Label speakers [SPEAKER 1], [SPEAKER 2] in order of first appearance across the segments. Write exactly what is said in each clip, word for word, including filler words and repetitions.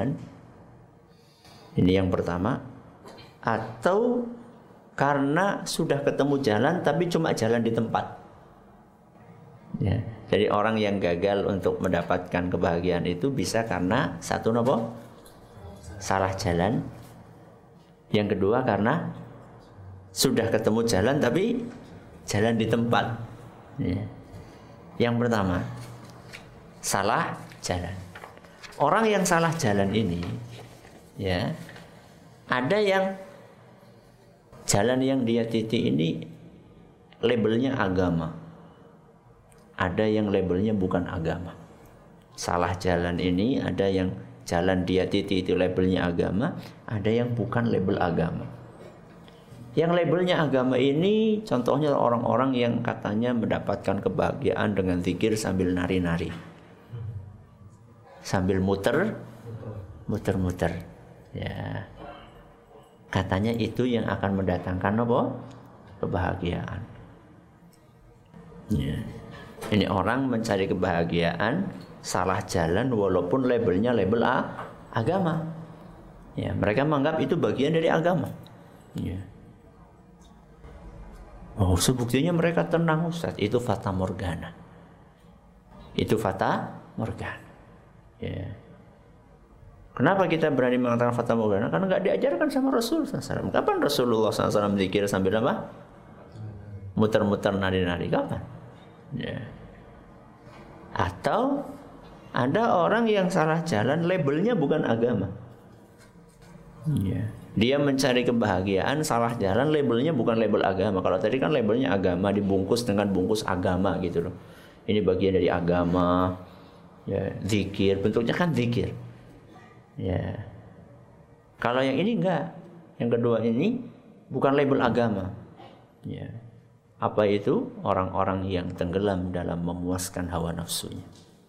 [SPEAKER 1] jalan. Ini yang pertama. Atau karena sudah ketemu jalan tapi cuma jalan di tempat. Ya, jadi orang yang gagal untuk mendapatkan kebahagiaan itu bisa karena satu nopo? Salah jalan. Yang kedua karena sudah ketemu jalan tapi jalan di tempat. Ya. Yang pertama, salah jalan. Orang yang salah jalan ini, ya, ada yang jalan yang dia titi ini labelnya agama. Ada yang labelnya bukan agama. Salah jalan ini ada yang jalan dia titi itu labelnya agama, ada yang bukan label agama. Yang labelnya agama ini contohnya orang-orang yang katanya mendapatkan kebahagiaan dengan zikir sambil nari-nari. Sambil muter, muter-muter. Ya. Katanya itu yang akan mendatangkan apa? Kebahagiaan. Ya. Ini orang mencari kebahagiaan salah jalan walaupun labelnya label A, agama. Ya, mereka menganggap itu bagian dari agama. Ya. Oh, sebuktinya mereka tenang Ustaz. Itu fata morgana. Itu fata morgana. Ya. Kenapa kita berani mengatakan fata morgana? Karena nggak diajarkan sama Rasul sallallahu alaihi wasallam. Kapan Rasulullah sallallahu alaihi wasallam zikir sambil apa? Muter-muter nari-nari. Kapan? Ya. Atau ada orang yang salah jalan, labelnya bukan agama. Ya. Dia mencari kebahagiaan salah jalan, labelnya bukan label agama. Kalau tadi kan labelnya agama dibungkus dengan bungkus agama gitu loh. Ini bagian dari agama. Ya, zikir, bentuknya kan zikir. Ya. Kalau yang ini enggak. Yang kedua ini bukan label agama. Ya. Apa itu? Orang-orang yang tenggelam dalam memuaskan hawa nafsunya.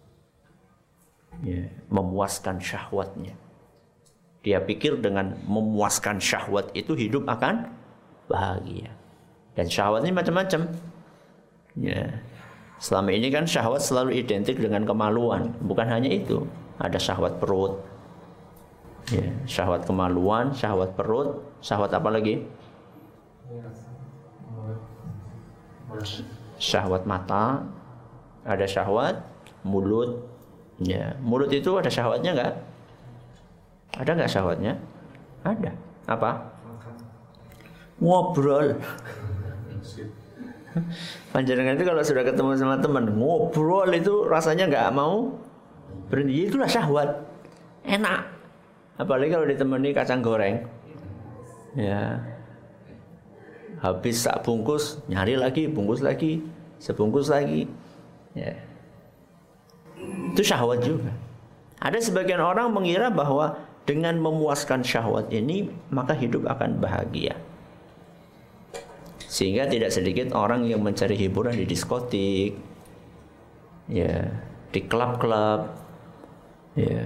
[SPEAKER 1] Ya, memuaskan syahwatnya. Dia pikir dengan memuaskan syahwat itu hidup akan bahagia. Dan syahwat ini macam-macam. Ya. Selama ini kan syahwat selalu identik dengan kemaluan. Bukan hanya itu. Ada syahwat perut. Ya, syahwat kemaluan, syahwat perut, syahwat apa lagi? Syahwat mata, ada syahwat mulut. Ya, mulut itu ada syahwatnya enggak? Ada enggak syahwatnya? Ada. Apa? Ngobrol. Panjenengan itu kalau sudah ketemu sama teman, ngobrol itu rasanya enggak mau berhenti. Itulah syahwat. Enak. Apalagi kalau ditemani kacang goreng. Ya. Habis sak bungkus, nyari lagi, bungkus lagi, sebungkus lagi. Ya. Itu syahwat juga. Ada sebagian orang mengira bahwa dengan memuaskan syahwat ini maka hidup akan bahagia. Sehingga tidak sedikit orang yang mencari hiburan di diskotik, ya, di klub-klub, ya,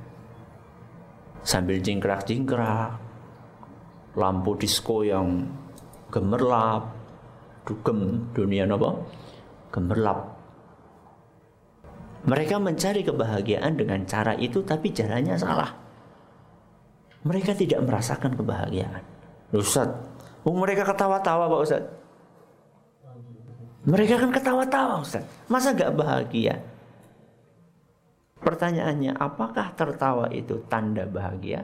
[SPEAKER 1] sambil jingkrak-jingkrak, lampu disko yang gemerlap, dugem dunia apa? Gemerlap. Mereka mencari kebahagiaan dengan cara itu, tapi jalannya salah. Mereka tidak merasakan kebahagiaan. Ustaz, oh, mereka ketawa-tawa Pak Ustaz. Mereka kan ketawa-tawa Ustaz. Masa gak bahagia? Pertanyaannya, apakah tertawa itu tanda bahagia?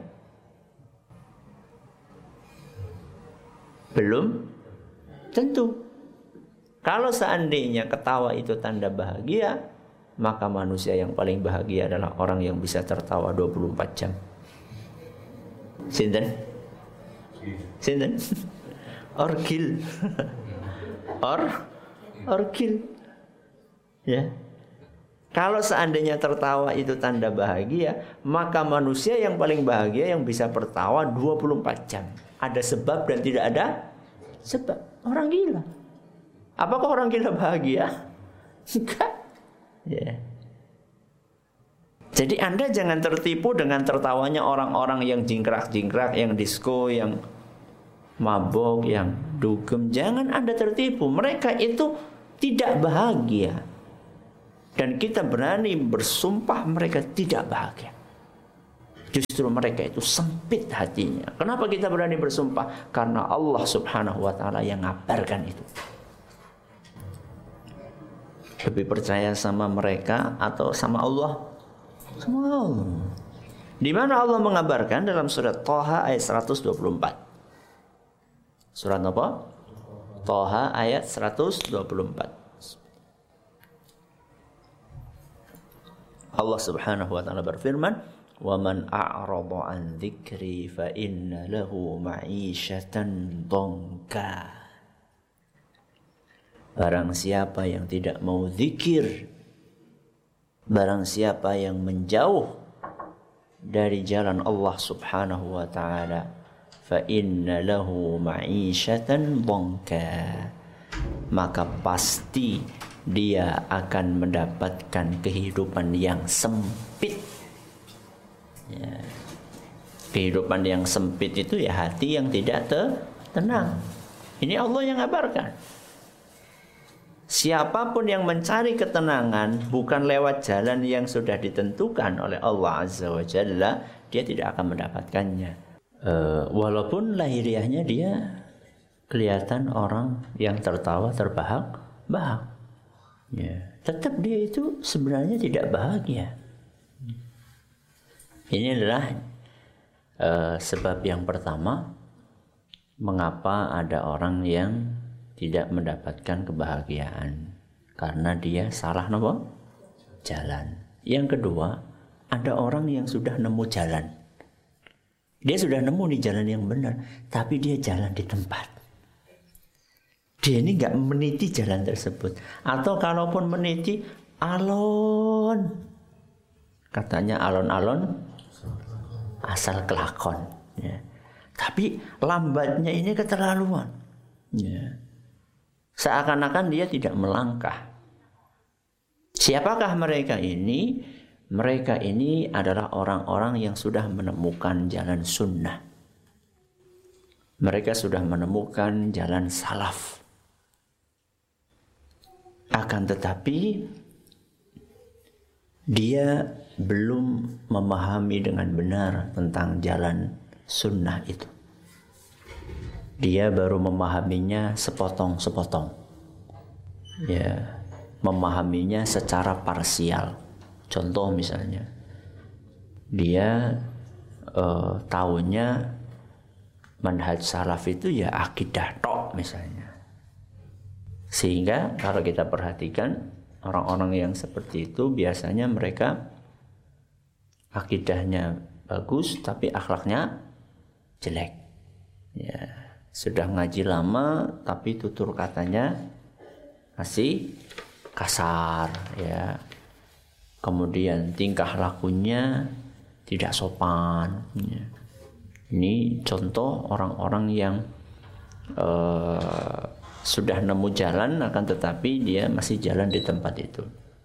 [SPEAKER 1] Belum tentu. Kalau seandainya ketawa itu tanda bahagia, maka manusia yang paling bahagia adalah orang yang bisa tertawa dua puluh empat jam. Sinten? Sinten? Orgil. Or orgil. Ya. Kalau seandainya tertawa itu tanda bahagia, maka manusia yang paling bahagia yang bisa tertawa dua puluh empat jam. Ada sebab dan tidak ada sebab. Orang gila. Apakah orang gila bahagia? Enggak. Ya. Jadi Anda jangan tertipu dengan tertawanya orang-orang yang jingkrak-jingkrak, yang disko, yang mabok, yang dugem. Jangan Anda tertipu. Mereka itu tidak bahagia. Dan kita berani bersumpah mereka tidak bahagia. Justru mereka itu sempit hatinya. Kenapa kita berani bersumpah? Karena Allah Subhanahu wa taala yang ngabarkan itu. Lebih percaya sama mereka atau sama Allah? Sama Allah. Di mana Allah mengabarkan dalam surat Thaha ayat seratus dua puluh empat. Surat apa? Thaha ayat seratus dua puluh empat. Allah Subhanahu wa taala berfirman, "Wa man a'rada 'an dzikri fa inna lahu ma'isyatan dhanka." Barang siapa yang tidak mau zikir, barang siapa yang menjauh dari jalan Allah Subhanahu wa taala, fa inna lahu ma'isyatan dhanka, maka pasti dia akan mendapatkan kehidupan yang sempit. Ya. Kehidupan yang sempit itu ya hati yang tidak tenang. Ini Allah yang ngabarkan. Siapapun yang mencari ketenangan bukan lewat jalan yang sudah ditentukan oleh Allah Azza wa Jalla, dia tidak akan mendapatkannya. E, walaupun lahiriahnya dia kelihatan orang yang tertawa terbahak-bahak. Ya, tetap dia itu sebenarnya tidak bahagia. Ini adalah uh, sebab yang pertama mengapa ada orang yang tidak mendapatkan kebahagiaan, karena dia salah nopo jalan. Yang kedua, ada orang yang sudah nemu jalan. Dia sudah nemu di jalan yang benar, tapi dia jalan di tempat. Dia ini nggak meniti jalan tersebut, atau kalaupun meniti alon, katanya alon-alon asal kelakon, ya. Tapi lambatnya ini keterlaluan, ya. Seakan-akan dia tidak melangkah. Siapakah mereka ini? Mereka ini adalah orang-orang yang sudah menemukan jalan sunnah. Mereka sudah menemukan jalan salaf. Akan tetapi dia belum memahami dengan benar tentang jalan sunnah itu. Dia baru memahaminya sepotong-sepotong. Ya, memahaminya secara parsial. Contoh misalnya, dia uh, tahunya manhaj salaf itu ya akidah tok misalnya. Sehingga kalau kita perhatikan orang-orang yang seperti itu biasanya mereka akidahnya bagus tapi akhlaknya jelek. Ya, sudah ngaji lama tapi tutur katanya masih kasar, ya. Kemudian tingkah lakunya tidak sopan. Ya. Ini contoh orang-orang yang uh, sudah nemu jalan, akan tetapi dia masih jalan di tempat itu.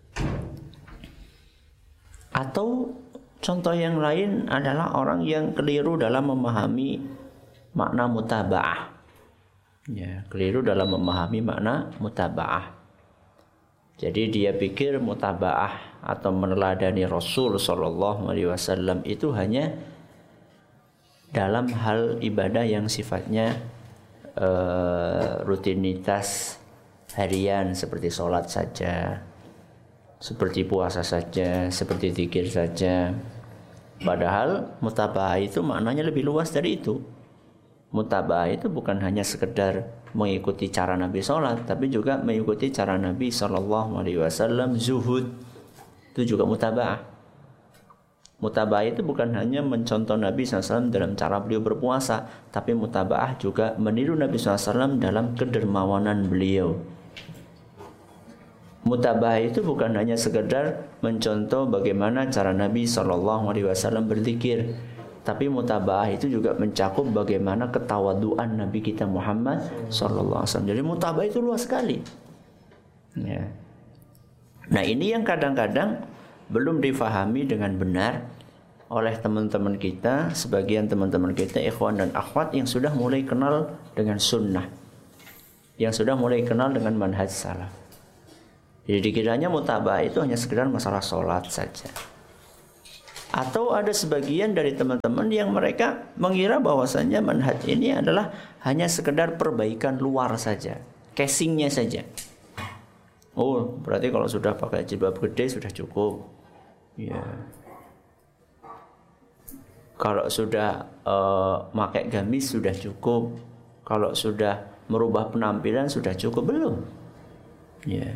[SPEAKER 1] Atau contoh yang lain adalah orang yang keliru dalam memahami makna mutaba'ah. Ya, keliru dalam memahami makna mutaba'ah. Jadi dia pikir mutaba'ah atau meneladani Rasul Shallallahu Alaihi Wasallam itu hanya dalam hal ibadah yang sifatnya Uh, rutinitas harian seperti sholat saja, seperti puasa saja, seperti zikir saja. Padahal mutaba'ah itu maknanya lebih luas dari itu. Mutaba'ah itu bukan hanya sekedar mengikuti cara Nabi sholat, tapi juga mengikuti cara Nabi Shallallahu Alaihi Wasallam zuhud. Itu juga mutaba'ah. Mutaba'ah itu bukan hanya mencontoh Nabi shallallahu alaihi wasallam dalam cara beliau berpuasa, tapi mutaba'ah juga meniru Nabi shallallahu alaihi wasallam dalam kedermawanan beliau. Mutaba'ah itu bukan hanya sekedar mencontoh bagaimana cara Nabi shallallahu alaihi wasallam berzikir, tapi mutaba'ah itu juga mencakup bagaimana ketawaduan Nabi kita Muhammad shallallahu alaihi wasallam. Jadi mutaba'ah itu luas sekali. Ya. Nah, ini yang kadang-kadang belum difahami dengan benar oleh teman-teman kita, sebagian teman-teman kita ikhwan dan akhwat yang sudah mulai kenal dengan sunnah, yang sudah mulai kenal dengan manhaj salaf. Jadi dikiranya mutaba'ah itu hanya sekedar masalah sholat saja. Atau ada sebagian dari teman-teman yang mereka mengira bahwasannya manhaj ini adalah hanya sekedar perbaikan luar saja, casingnya saja. Oh, berarti kalau sudah pakai jilbab gede sudah cukup. Ya. Kalau sudah uh, pakai gamis sudah cukup. Kalau sudah merubah penampilan sudah cukup, belum? Ya.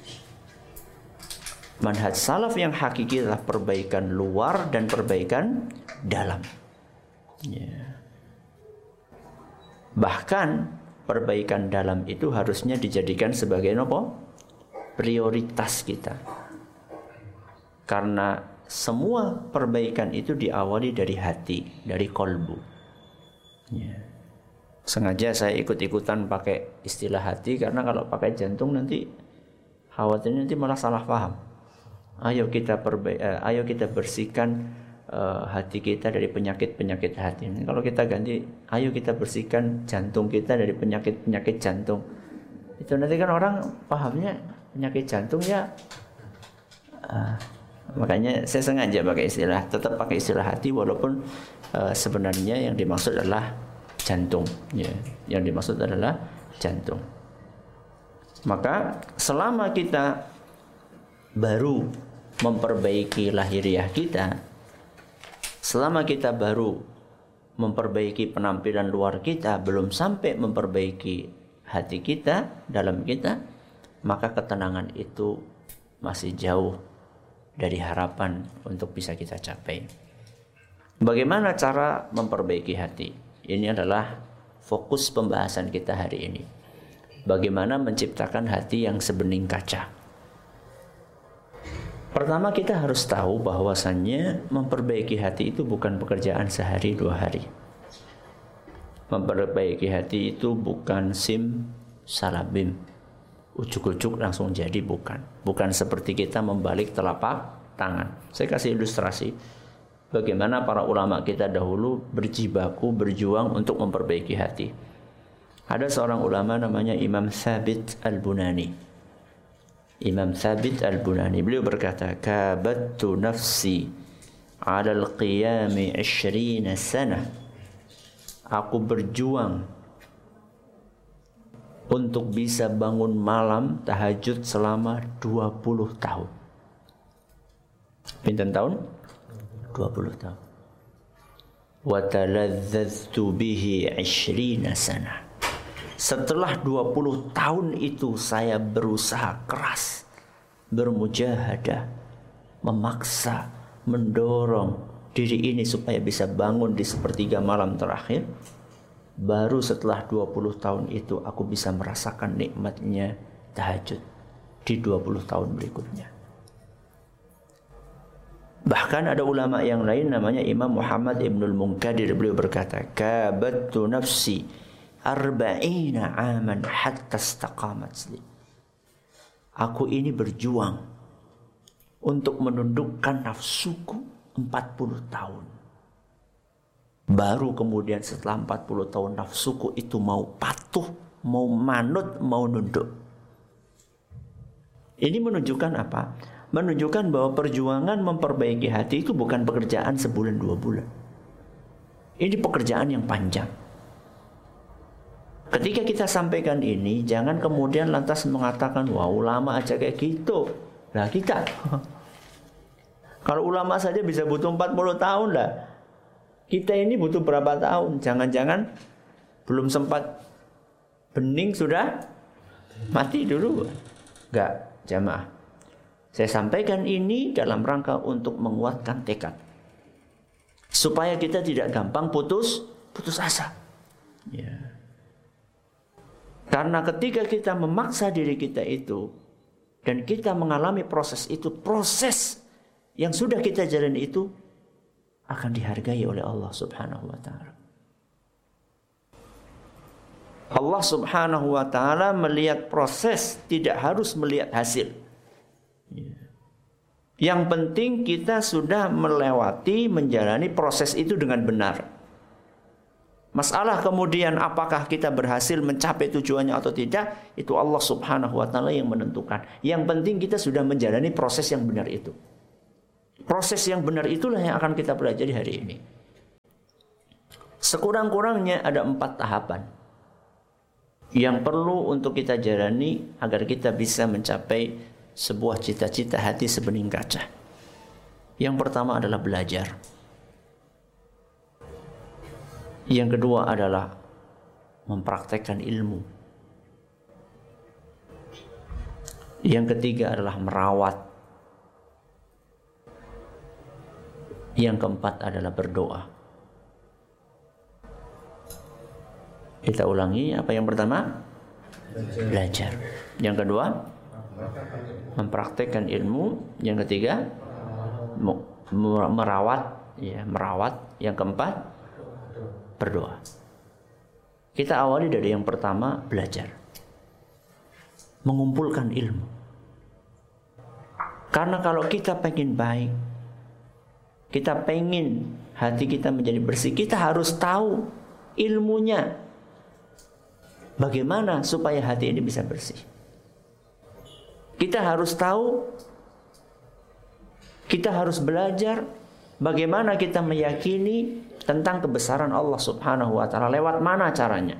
[SPEAKER 1] Manhaj salaf yang hakiki adalah perbaikan luar dan perbaikan dalam. Ya. Bahkan perbaikan dalam itu harusnya dijadikan sebagai apa? Prioritas kita. Karena semua perbaikan itu diawali dari hati, dari kolbu. Ya. Sengaja saya ikut-ikutan pakai istilah hati karena kalau pakai jantung nanti khawatirnya nanti malah salah paham. Ayo kita perbaik, uh, ayo kita bersihkan uh, hati kita dari penyakit-penyakit hati. Kalau kita ganti, ayo kita bersihkan jantung kita dari penyakit-penyakit jantung. Itu nanti kan orang pahamnya penyakit jantung ya. Uh, makanya saya sengaja pakai istilah, tetap pakai istilah hati walaupun uh, sebenarnya yang dimaksud adalah jantung. Ya, yang dimaksud adalah jantung. Maka selama kita baru memperbaiki lahiriah kita, selama kita baru memperbaiki penampilan luar kita, belum sampai memperbaiki hati kita, dalam kita, maka ketenangan itu masih jauh dari harapan untuk bisa kita capai. Bagaimana cara memperbaiki hati? Ini adalah fokus pembahasan kita hari ini. Bagaimana menciptakan hati yang sebening kaca? Pertama kita harus tahu bahwasannya memperbaiki hati itu bukan pekerjaan sehari dua hari. Memperbaiki hati itu bukan sim salabim, ujuk-ujuk langsung jadi, bukan. Bukan seperti kita membalik telapak tangan. Saya kasih ilustrasi bagaimana para ulama kita dahulu berjibaku berjuang untuk memperbaiki hati. Ada seorang ulama namanya Imam Thabit Al-Bunani. Imam Thabit Al-Bunani, beliau berkata, kabattu nafsi ala al-qiyami ishrina sana. Aku berjuang untuk bisa bangun malam tahajud selama dua puluh tahun. Pinten tahun? dua puluh tahun. Wa taladzaztu bihi ishrina sana. Setelah dua puluh tahun itu saya berusaha keras, bermujahadah, memaksa, mendorong diri ini supaya bisa bangun di sepertiga malam terakhir. Baru setelah dua puluh tahun itu aku bisa merasakan nikmatnya tahajud di dua puluh tahun berikutnya. Bahkan ada ulama yang lain namanya Imam Muhammad Ibnul Munkadir, beliau berkata, kabattu nafsi arba'ina aman hatta istaqamat li. Aku ini berjuang untuk menundukkan nafsuku empat puluh tahun. Baru kemudian setelah empat puluh tahun nafsuku itu mau patuh, mau manut, mau nunduk. Ini menunjukkan apa? Menunjukkan bahwa perjuangan memperbaiki hati itu bukan pekerjaan sebulan dua bulan. Ini pekerjaan yang panjang. Ketika kita sampaikan ini, jangan kemudian lantas mengatakan, wah ulama aja kayak gitu. Nah kita, kalau ulama saja bisa butuh empat puluh tahun lah. Kita ini butuh berapa tahun? Jangan-jangan belum sempat bening sudah mati dulu. Enggak, jamaah. Saya sampaikan ini dalam rangka untuk menguatkan tekad. Supaya kita tidak gampang putus, putus asa. Ya. Karena ketika kita memaksa diri kita itu dan kita mengalami proses itu, proses yang sudah kita jalani itu akan dihargai oleh Allah Subhanahu wa taala. Allah Subhanahu wa taala melihat proses, tidak harus melihat hasil. Yang penting kita sudah melewati, menjalani proses itu dengan benar. Masalah kemudian apakah kita berhasil mencapai tujuannya atau tidak, itu Allah Subhanahu wa taala yang menentukan. Yang penting kita sudah menjalani proses yang benar itu. Proses yang benar itulah yang akan kita pelajari hari ini. Sekurang-kurangnya ada empat tahapan yang perlu untuk kita jalani agar kita bisa mencapai sebuah cita-cita hati sebening kaca. Yang pertama adalah belajar. Yang kedua adalah mempraktekkan ilmu. Yang ketiga adalah merawat. Yang keempat adalah berdoa. Kita ulangi, apa yang pertama? Belajar. Belajar. Yang kedua, mempraktekkan ilmu. Yang ketiga, merawat, ya, merawat. Yang keempat, berdoa. Kita awali dari yang pertama, belajar. Mengumpulkan ilmu. Karena kalau kita pengen baik, kita pengen hati kita menjadi bersih, kita harus tahu ilmunya. Bagaimana supaya hati ini bisa bersih? Kita harus tahu, kita harus belajar bagaimana kita meyakini tentang kebesaran Allah Subhanahu wa taala. Lewat mana caranya?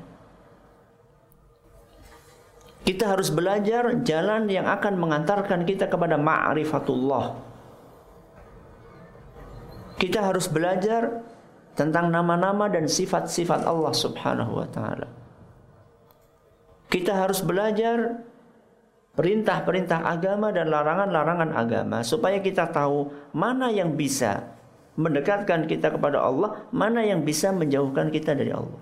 [SPEAKER 1] Kita harus belajar jalan yang akan mengantarkan kita kepada ma'rifatullah. Kita harus belajar tentang nama-nama dan sifat-sifat Allah Subhanahu wa taala. Kita harus belajar perintah-perintah agama dan larangan-larangan agama supaya kita tahu mana yang bisa mendekatkan kita kepada Allah, mana yang bisa menjauhkan kita dari Allah.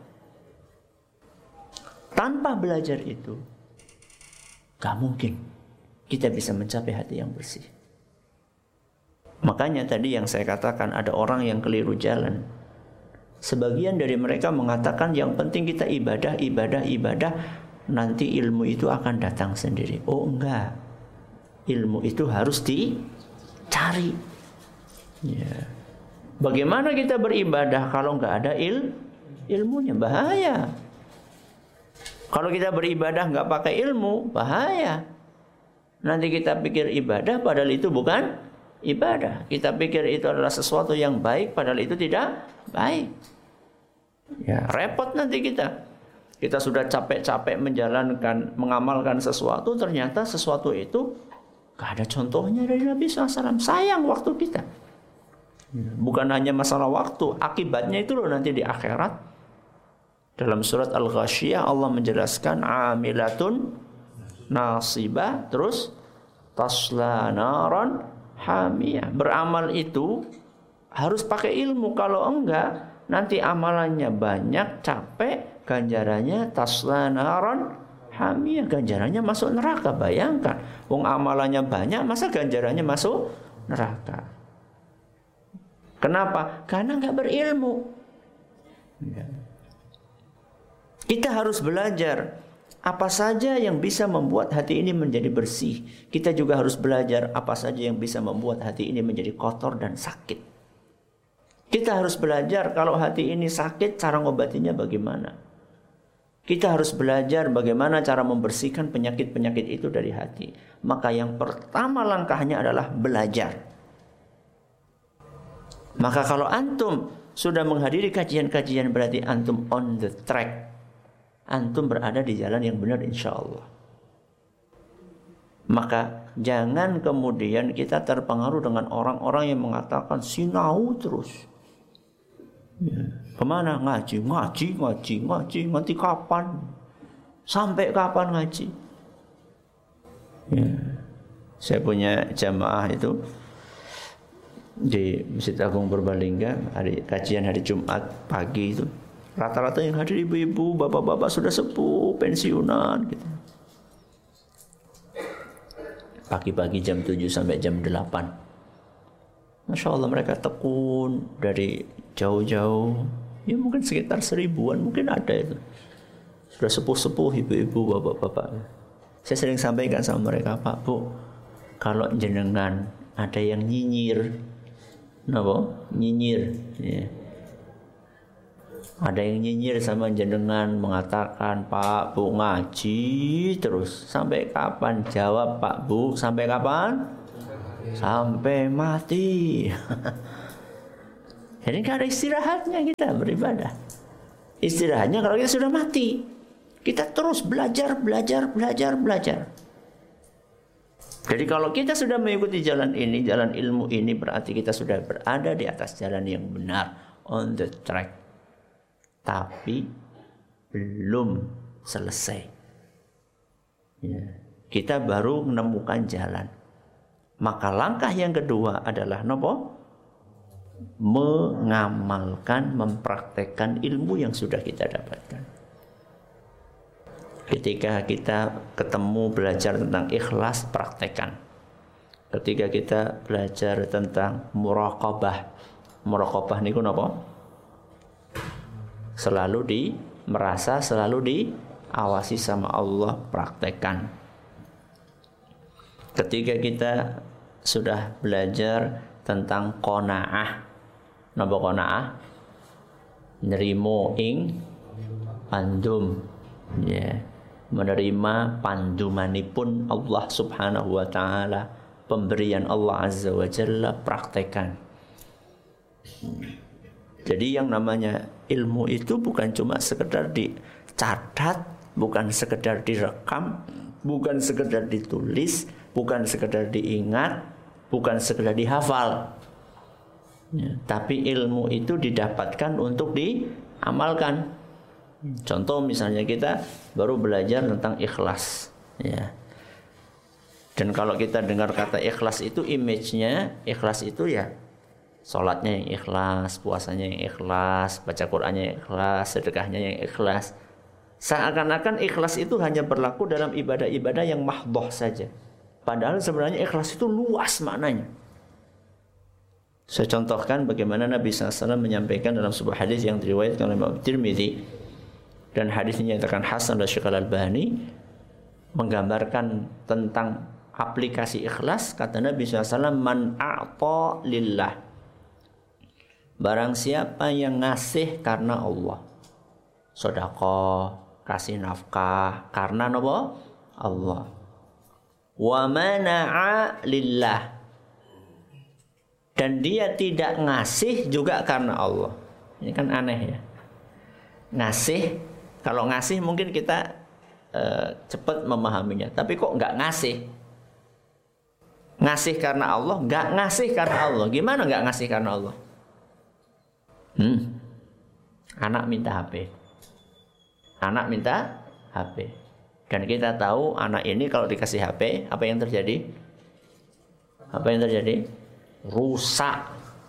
[SPEAKER 1] Tanpa belajar itu, gak mungkin kita bisa mencapai hati yang bersih. Makanya tadi yang saya katakan ada orang yang keliru jalan. Sebagian dari mereka mengatakan yang penting kita ibadah, ibadah, ibadah, nanti ilmu itu akan datang sendiri. Oh enggak, ilmu itu harus dicari. Ya. Bagaimana kita beribadah kalau enggak ada il ilmunya? Bahaya. Kalau kita beribadah enggak pakai ilmu, bahaya. Nanti kita pikir ibadah padahal itu bukan ibadah. Kita pikir itu adalah sesuatu yang baik padahal itu tidak baik. Ya, repot nanti kita. Kita sudah capek-capek menjalankan, mengamalkan sesuatu, ternyata sesuatu itu gak ada contohnya dari Nabi shallallahu alaihi wasallam. Sayang waktu kita. Bukan hanya masalah waktu, akibatnya itu loh nanti di akhirat. Dalam surat Al-Ghasyiyah Allah menjelaskan amilatun nasibah, terus tasla naran hamiyah. Beramal itu harus pakai ilmu, kalau enggak nanti amalannya banyak, capek, ganjarannya tasla naran hamiyah, ganjarannya masuk neraka. Bayangkan, wong amalannya banyak, masa ganjarannya masuk neraka? Kenapa? Karena enggak berilmu. Ya. Kita harus belajar apa saja yang bisa membuat hati ini menjadi bersih. Kita juga harus belajar apa saja yang bisa membuat hati ini menjadi kotor dan sakit. Kita harus belajar kalau hati ini sakit, cara ngobatinya bagaimana. Kita harus belajar bagaimana cara membersihkan penyakit-penyakit itu dari hati. Maka yang pertama langkahnya adalah belajar. Maka kalau antum sudah menghadiri kajian-kajian, berarti antum on the track. Antum berada di jalan yang benar insya Allah. Maka jangan kemudian kita terpengaruh dengan orang-orang yang mengatakan sinau terus. Ya. Kemana? Ngaji, ngaji, ngaji, ngaji. Nanti kapan? Sampai kapan ngaji? Ya. Saya punya jamaah itu di Masjid Agung Purbalingga, hari kajian hari Jumat pagi itu. Rata-rata yang hadir ibu-ibu, bapak-bapak sudah sepuh, pensiunan gitu. Pagi-pagi jam tujuh sampai jam delapan. Masya Allah mereka tekun dari jauh-jauh. Ya mungkin sekitar seribuan, mungkin ada itu. Sudah sepuh-sepuh ibu-ibu, bapak-bapak. Saya sering sampaikan sama mereka, Pak, Bu, kalau jenengan ada yang nyinyir, kenapa? Nyinyir, ya. Ada yang nyinyir sama jenengan, mengatakan Pak Bu ngaji terus. Sampai kapan? Jawab Pak Bu, sampai kapan? sampai mati. Jadi nggak ada istirahatnya kita beribadah. Istirahatnya kalau kita sudah mati. Kita terus belajar, belajar, belajar, belajar. Jadi kalau kita sudah mengikuti jalan ini, jalan ilmu ini, berarti kita sudah berada di atas jalan yang benar, on the track. Tapi belum selesai. Ya. Kita baru menemukan jalan. Maka langkah yang kedua adalah nopo? Mengamalkan, mempraktekkan ilmu yang sudah kita dapatkan. Ketika kita ketemu belajar tentang ikhlas, praktekkan. Ketika kita belajar tentang muraqabah, muraqabah niku napa? Selalu di merasa selalu diawasi sama Allah, praktekkan. Ketika kita sudah belajar tentang qanaah, napa qanaah? Nerimo ing pandum, ya, menerima pandumanipun Allah Subhanahu wa taala, pemberian Allah Azza wa Jalla, praktekkan. Jadi yang namanya ilmu itu bukan cuma sekedar dicatat, bukan sekedar direkam, bukan sekedar ditulis, bukan sekedar diingat, bukan sekedar dihafal. Ya, tapi ilmu itu didapatkan untuk diamalkan. Contoh misalnya kita baru belajar tentang ikhlas, ya. Dan kalau kita dengar kata ikhlas itu image-nya, ikhlas itu ya sholatnya yang ikhlas, puasanya yang ikhlas, baca Qur'annya yang ikhlas, sedekahnya yang ikhlas. Seakan-akan ikhlas itu hanya berlaku dalam ibadah-ibadah yang mahdhah saja. Padahal sebenarnya ikhlas itu luas maknanya. Saya contohkan bagaimana Nabi shallallahu alaihi wasallam menyampaikan dalam sebuah hadis yang diriwayatkan oleh Imam Tirmidzi, dan hadis ini dinyatakan hasan oleh Syekh Al-Albani, menggambarkan tentang aplikasi ikhlas. Kata Nabi shallallahu alaihi wasallam, man a'ta lillah, barang siapa yang ngasih karena Allah, sedekah, kasih nafkah karena apa? Allah. Wa mana'a lillah, dan dia tidak ngasih juga karena Allah. Ini kan aneh ya. Ngasih, kalau ngasih mungkin kita uh, cepat memahaminya. Tapi kok nggak ngasih? Ngasih karena Allah, nggak ngasih karena Allah. Gimana nggak ngasih karena Allah? Hmm. Anak minta H P. Anak minta H P. Dan kita tahu anak ini kalau dikasih H P, apa yang terjadi? Apa yang terjadi? Rusak.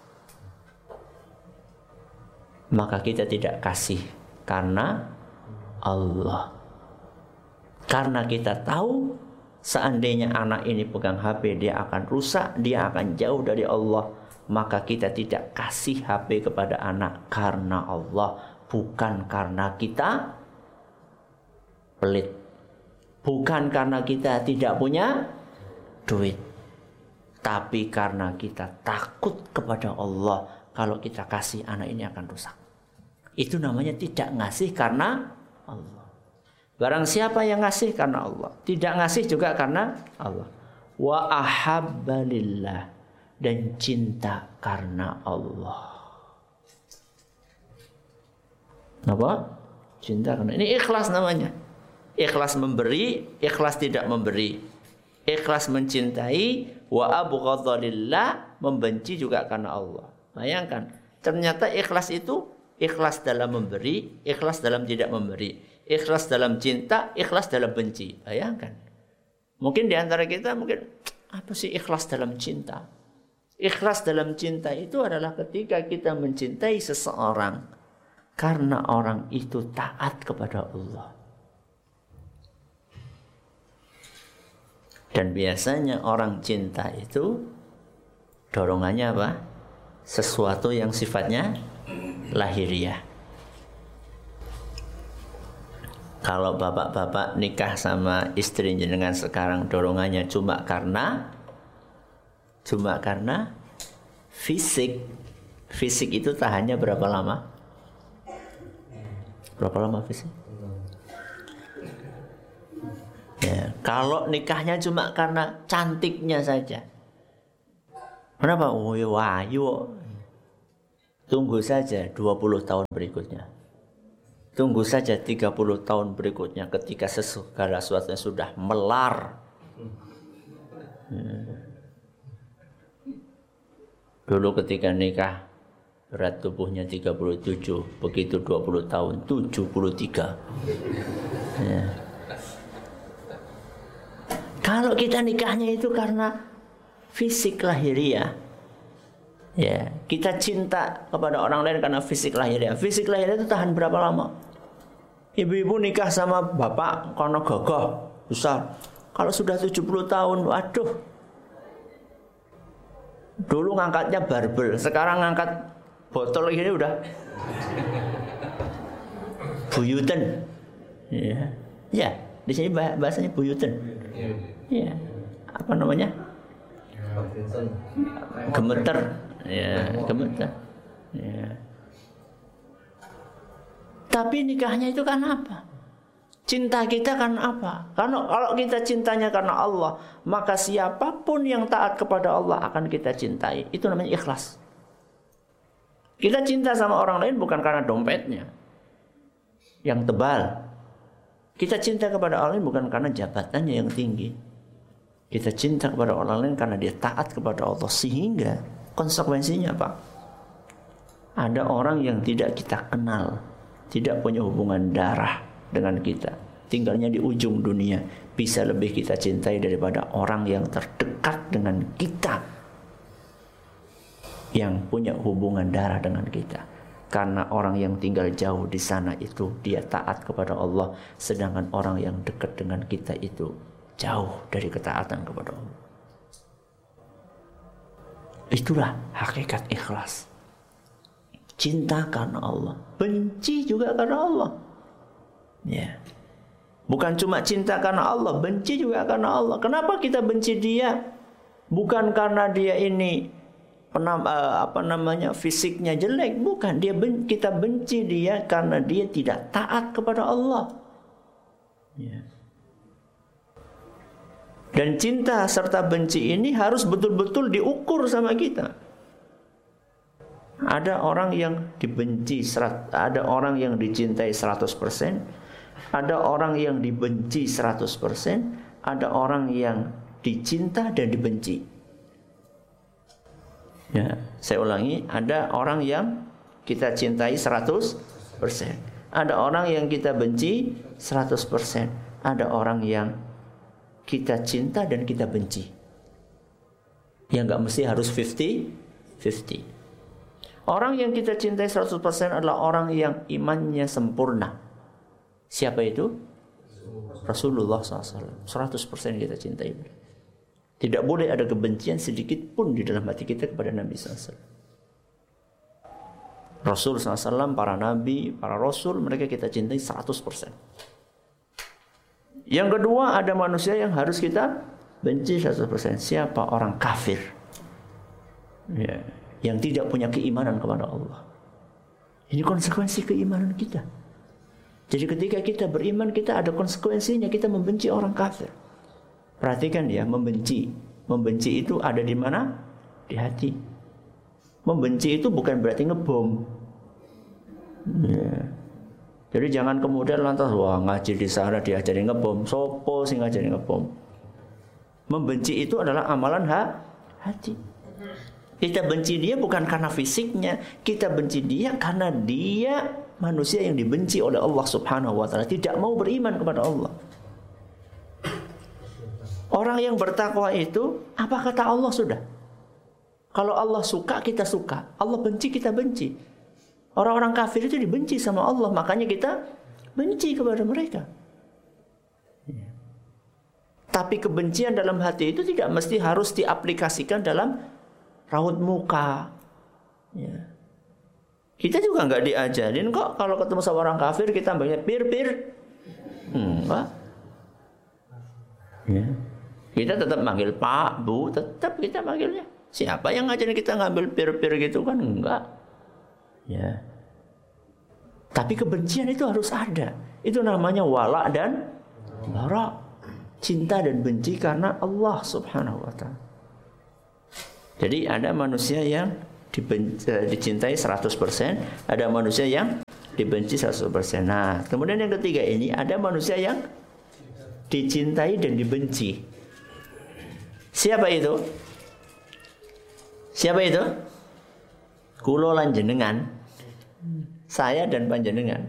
[SPEAKER 1] Maka kita tidak kasih karena Allah. Karena kita tahu seandainya anak ini pegang H P, dia akan rusak, dia akan jauh dari Allah. Maka kita tidak kasih H P kepada anak karena Allah, bukan karena kita pelit, bukan karena kita tidak punya duit, tapi karena kita takut kepada Allah. Kalau kita kasih, anak ini akan rusak. Itu namanya tidak ngasih karena Allah. Barang siapa yang ngasih karena Allah, tidak ngasih juga karena Allah. Wa ahabba lillah, dan cinta karena Allah. Apa? Cinta karena, ini ikhlas namanya. Ikhlas memberi, ikhlas tidak memberi. Ikhlas mencintai, wa abghadha lillah, membenci juga karena Allah. Bayangkan, ternyata ikhlas itu ikhlas dalam memberi, ikhlas dalam tidak memberi, ikhlas dalam cinta, ikhlas dalam benci. Bayangkan. Mungkin di antara kita mungkin, apa sih ikhlas dalam cinta? Ikhlas dalam cinta itu adalah ketika kita mencintai seseorang karena orang itu taat kepada Allah. Dan biasanya orang cinta itu dorongannya apa? Sesuatu yang sifatnya lahiriah. Kalau bapak-bapak nikah sama istri jenengan sekarang, dorongannya cuma karena cuma karena fisik. Fisik itu tahannya berapa lama? Berapa lama fisik? Ya, kalau nikahnya cuma karena cantiknya saja, Kenapa? Oh ya wahyu. Tunggu saja dua puluh tahun berikutnya. Tunggu saja tiga puluh tahun berikutnya ketika segala sesuatunya sudah melar. Hmm. Dulu ketika nikah berat tubuhnya tiga puluh tujuh, begitu dua puluh tahun tujuh puluh tiga. Ya. Kalau kita nikahnya itu karena fisik lahiriah, ya, kita cinta kepada orang lain karena fisik lahiriah. Fisik lahiriah itu tahan berapa lama? Ibu-ibu nikah sama bapak karena gagah besar. Kalau sudah tujuh puluh tahun, waduh. Dulu ngangkatnya barbel, sekarang ngangkat botol gini udah buyuten. Ya, ya, di sini bahasanya buyuten. Ya, apa namanya? Gemeter, ya, gemeter. Ya. Tapi nikahnya itu karena apa? Cinta kita karena apa? Karena kalau kita cintanya karena Allah, maka siapapun yang taat kepada Allah akan kita cintai. Itu namanya ikhlas. Kita cinta sama orang lain bukan karena dompetnya yang tebal. Kita cinta kepada orang lain bukan karena jabatannya yang tinggi. Kita cinta kepada orang lain karena dia taat kepada Allah. Sehingga konsekuensinya apa? Ada orang yang tidak kita kenal, tidak punya hubungan darah dengan kita, tinggalnya di ujung dunia, bisa lebih kita cintai daripada orang yang terdekat dengan kita, yang punya hubungan darah dengan kita. Karena orang yang tinggal jauh di sana itu dia taat kepada Allah, sedangkan orang yang dekat dengan kita itu jauh dari ketaatan kepada Allah. Itulah hakikat ikhlas. Cinta karena Allah, benci juga karena Allah. Ya. Bukan cuma cinta karena Allah, benci juga karena Allah. Kenapa kita benci dia? Bukan karena dia ini penam, uh, apa namanya fisiknya jelek, bukan. Dia ben, kita benci dia karena dia tidak taat kepada Allah. Ya. Dan cinta serta benci ini harus betul-betul diukur sama kita. Ada orang yang dibenci, ada orang yang dicintai seratus persen, ada orang yang dibenci seratus persen, ada orang yang dicinta dan dibenci. Ya, saya ulangi, ada orang yang kita cintai seratus persen, ada orang yang kita benci seratus persen, ada orang yang kita cinta dan kita benci. Yang gak mesti harus lima puluh lima puluh. Orang yang kita cintai seratus persen adalah orang yang imannya sempurna. Siapa itu? Rasulullah shallallahu alaihi wasallam. seratus persen kita cintai. Tidak boleh ada kebencian sedikit pun di dalam hati kita kepada Nabi shallallahu alaihi wasallam. Rasul shallallahu alaihi wasallam, para nabi, para rasul, mereka kita cintai seratus persen. Yang kedua, ada manusia yang harus kita benci seratus persen. Siapa? Orang kafir, ya, yang tidak punya keimanan kepada Allah. Ini konsekuensi keimanan kita. Jadi ketika kita beriman, kita ada konsekuensinya. Kita membenci orang kafir. Perhatikan ya, membenci. Membenci itu ada di mana? Di hati. Membenci itu bukan berarti ngebom. Ya. Jadi jangan kemudian lantas wah ngaji di sana diajari ngebom, sopo sing ngajari ngebom. Membenci itu adalah amalan ha, hati. Kita benci dia bukan karena fisiknya, kita benci dia karena dia manusia yang dibenci oleh Allah Subhanahu wa taala, tidak mau beriman kepada Allah. Orang yang bertakwa itu, apa kata Allah sudah? Kalau Allah suka, kita suka. Allah benci, kita benci. Orang-orang kafir itu dibenci sama Allah, makanya kita benci kepada mereka. Ya. Tapi kebencian dalam hati itu tidak mesti harus diaplikasikan dalam raut muka. Ya. Kita juga nggak diajarin kok kalau ketemu sama orang kafir kita banyak pir-pir. Enggak. Ya. Kita tetap manggil Pak, Bu, tetap kita manggilnya. Siapa yang ngajarin kita ngambil pir-pir gitu kan? Enggak. Ya. Tapi kebencian itu harus ada. Itu namanya wala dan bara. Cinta dan benci karena Allah Subhanahu wa taala. Jadi ada manusia yang dibenci, dicintai seratus persen, ada manusia yang dibenci seratus persen. Nah, kemudian yang ketiga ini ada manusia yang dicintai dan dibenci. Siapa itu? Siapa itu? Kulo lan jenengan. Saya dan panjenengan.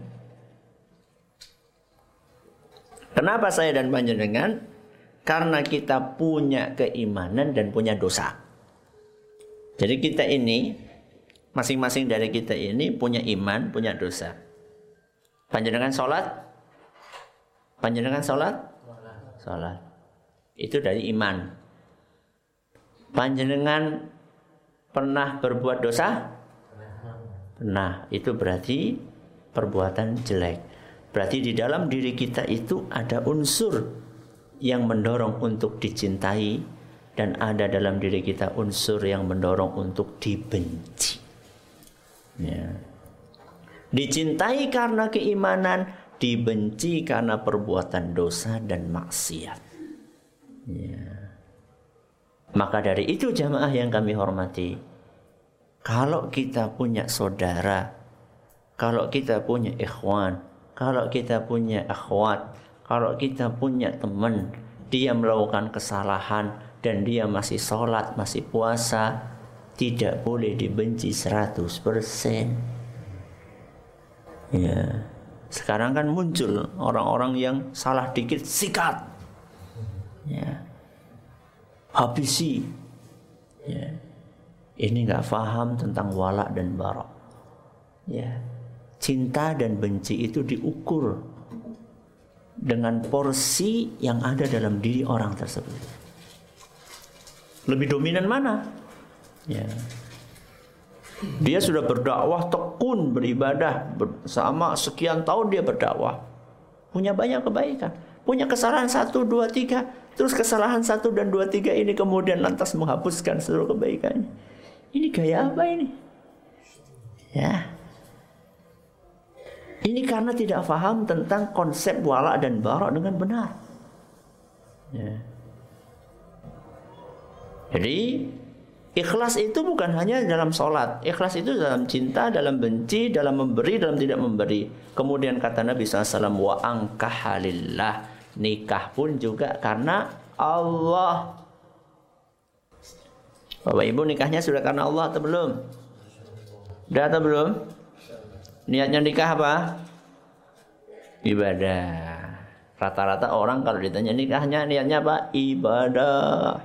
[SPEAKER 1] Kenapa saya dan panjenengan? Karena kita punya keimanan dan punya dosa. Jadi kita ini, masing-masing dari kita ini punya iman, punya dosa. Panjenengan sholat? Panjenengan sholat? Sholat. Itu dari iman. Panjenengan pernah berbuat dosa? Pernah. Itu berarti perbuatan jelek. Berarti di dalam diri kita itu ada unsur yang mendorong untuk dicintai, dan ada dalam diri kita unsur yang mendorong untuk dibenci. Ya. Dicintai karena keimanan, dibenci karena perbuatan dosa dan maksiat. Ya. Maka dari itu jamaah yang kami hormati, kalau kita punya saudara, kalau kita punya ikhwan, kalau kita punya akhwat, kalau kita punya teman, dia melakukan kesalahan dan dia masih sholat, masih puasa, tidak boleh dibenci seratus persen. Ya. Sekarang kan muncul orang-orang yang salah dikit sikat. Ya. Habisi. Ya. Ini nggak paham tentang wala dan bara. Ya. Cinta dan benci itu diukur dengan porsi yang ada dalam diri orang tersebut. Lebih dominan mana? Ya. Dia sudah berdakwah tekun, beribadah sama sekian tahun dia berdakwah, punya banyak kebaikan, punya kesalahan satu, dua, tiga, terus kesalahan satu dan dua, tiga ini kemudian lantas menghapuskan seluruh kebaikannya. Ini gaya apa ini? Ya. Ini karena tidak paham tentang konsep wala dan bara dengan benar. Ya. Jadi ikhlas itu bukan hanya dalam sholat. Ikhlas itu dalam cinta, dalam benci, dalam memberi, dalam tidak memberi. Kemudian kata Nabi shallallahu alaihi wasallam, wa angkaha lillah. Nikah pun juga karena Allah. Bapak Ibu, nikahnya sudah karena Allah atau belum? Sudah atau belum? Niatnya nikah apa? Ibadah. Rata-rata orang kalau ditanya nikahnya niatnya apa? Ibadah.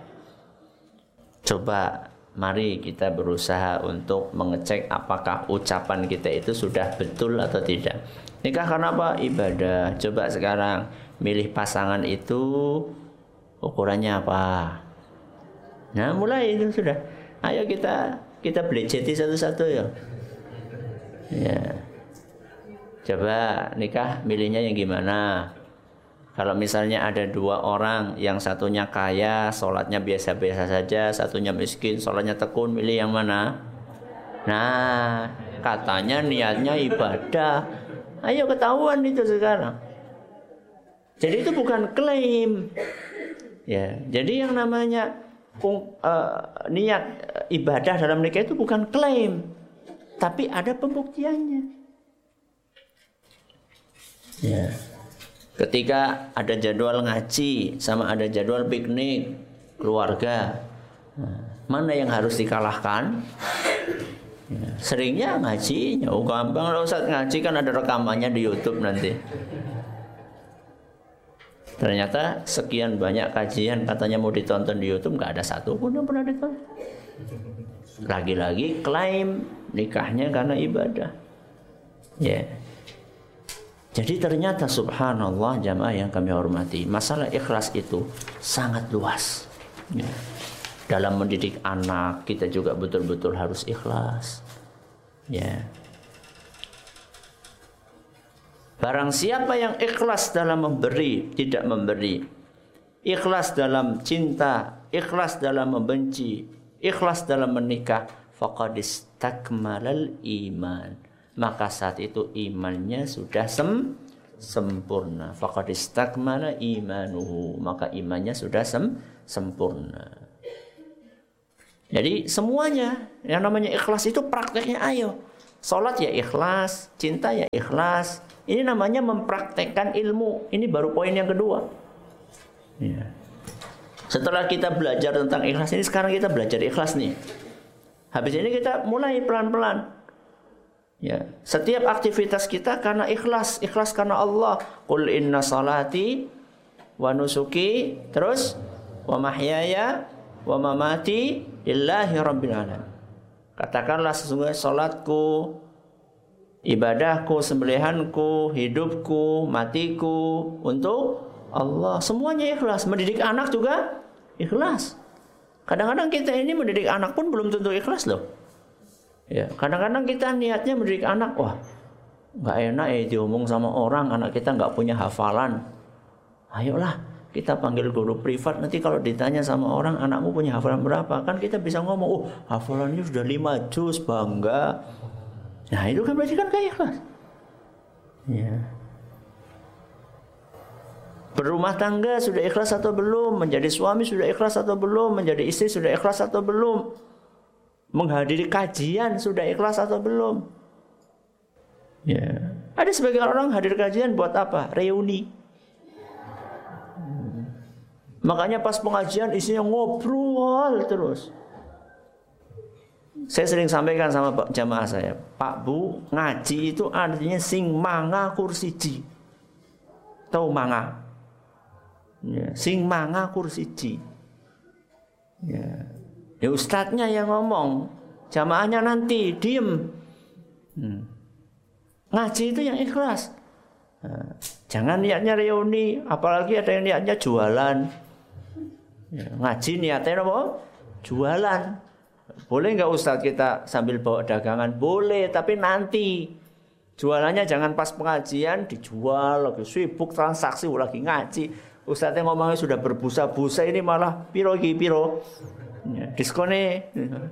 [SPEAKER 1] Coba mari kita berusaha untuk mengecek apakah ucapan kita itu sudah betul atau tidak. Nikah karena apa? Ibadah. Coba sekarang milih pasangan itu ukurannya apa? Nah, mulai itu sudah. Ayo kita kita belajeti satu-satu ya. Ya. Coba nikah milihnya yang gimana? Kalau misalnya ada dua orang, yang satunya kaya, sholatnya biasa-biasa saja, satunya miskin, sholatnya tekun, milih yang mana? Nah, katanya niatnya ibadah. Ayo ketahuan itu sekarang. Jadi itu bukan klaim. Ya, jadi yang namanya uh, niat ibadah dalam nikah itu bukan klaim, tapi ada pembuktiannya. Ya. Ketika ada jadwal ngaji sama ada jadwal piknik keluarga, nah, mana yang harus dikalahkan? Ya, seringnya ngaji, oh gampang lah Ustaz, ngaji kan ada rekamannya di YouTube nanti. Ternyata sekian banyak kajian katanya mau ditonton di YouTube, nggak ada satu pun yang pernah ditonton. Lagi-lagi klaim nikahnya karena ibadah. Ya. Yeah. Jadi ternyata subhanallah jamaah yang kami hormati, masalah ikhlas itu sangat luas. Ya. Dalam mendidik anak kita juga betul-betul harus ikhlas. Ya. Barang siapa yang ikhlas dalam memberi, tidak memberi, ikhlas dalam cinta, ikhlas dalam membenci, ikhlas dalam menikah, faqad istakmalal iman. Maka saat itu imannya sudah sem sempurna. Faqad istakmala imanuhu. Maka imannya sudah sem sempurna. Jadi semuanya yang namanya ikhlas itu prakteknya ayo. Salat ya ikhlas, cinta ya ikhlas. Ini namanya mempraktekkan ilmu. Ini baru poin yang kedua. Ya. Setelah kita belajar tentang ikhlas ini, sekarang kita belajar ikhlas nih. Habis ini kita mulai pelan-pelan. Ya, setiap aktivitas kita karena ikhlas, ikhlas karena Allah. Qul inna salati wa nusuki, terus wa mahyaya wa mamati lillahi rabbil alamin. Katakanlah sesungguhnya salatku, ibadahku, sembelihanku, hidupku, matiku untuk Allah. Semuanya ikhlas. Mendidik anak juga ikhlas. Kadang-kadang kita ini mendidik anak pun belum tentu ikhlas loh. Ya, kadang-kadang kita niatnya mendidik anak, wah, nggak enak ya diomong sama orang, anak kita nggak punya hafalan. Ayolah, kita panggil guru privat, nanti kalau ditanya sama orang, anakmu punya hafalan berapa? Kan kita bisa ngomong, oh hafalannya sudah lima juz, bangga. Nah itu kan berarti kan kayak ikhlas. Ya. Berumah tangga sudah ikhlas atau belum? Menjadi suami sudah ikhlas atau belum? Menjadi istri sudah ikhlas atau belum? Menghadiri kajian sudah ikhlas atau belum? Ya. Ada sebagian orang hadir kajian buat apa? Reuni. Hmm. Makanya pas pengajian isinya ngobrol terus. Saya sering sampaikan sama jamaah saya, Pak Bu, ngaji itu artinya sing manga kursiji. Tahu manga? Ya, sing manga kursiji. Ya. Ya ustadznya yang ngomong, jamaahnya nanti diem. Hmm. Ngaji itu yang ikhlas. Nah, jangan niatnya reuni, apalagi ada yang niatnya jualan. Ya, ngaji niatnya apa? Jualan. Boleh nggak ustadz kita sambil bawa dagangan? Boleh, tapi nanti jualannya jangan pas pengajian dijual, lagi sibuk transaksi, lagi ngaji. Ustadznya ngomongnya sudah berbusa-busa, ini malah piro ki piro, ya, diskonnya.